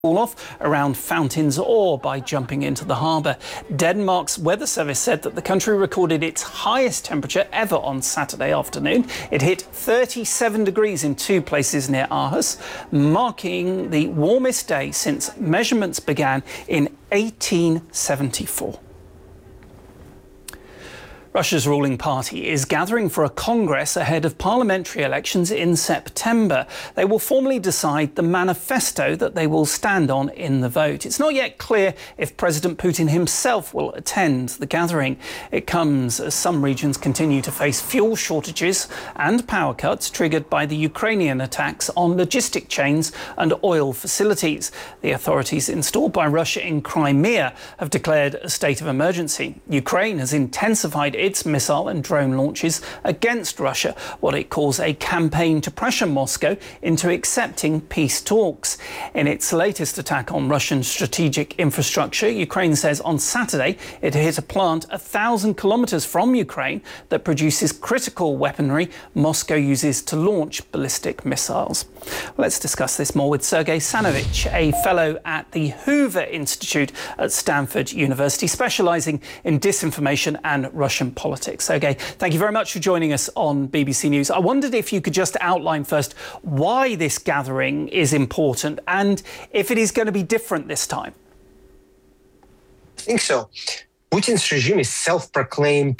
cool off around Fountains Ore by jumping into the harbour. Denmark's weather service said that the country recorded its highest temperature ever on Saturday afternoon. It hit 37 degrees in two places near Aarhus, marking the warmest day since measurements began in 1874. Russia's ruling party is gathering for a congress ahead of parliamentary elections in September. They will formally decide the manifesto that they will stand on in the vote. It's not yet clear if President Putin himself will attend the gathering. It comes as some regions continue to face fuel shortages and power cuts triggered by the Ukrainian attacks on logistic chains and oil facilities. The authorities installed by Russia in Crimea have declared a state of emergency. Ukraine has intensified its missile and drone launches against Russia, what it calls a campaign to pressure Moscow into accepting peace talks. In its latest attack on Russian strategic infrastructure, Ukraine says on Saturday it hit a plant 1,000 kilometres from Ukraine that produces critical weaponry Moscow uses to launch ballistic missiles. Let's discuss this more with Sergei Sanovich, a fellow at the Hoover Institute at Stanford University, specialising in disinformation and Russian politics. Sergei, thank you very much for joining us on BBC News. I wondered if you could just outline first why this gathering is important and if it is going to be different this time. I think so. Putin's regime is self-proclaimed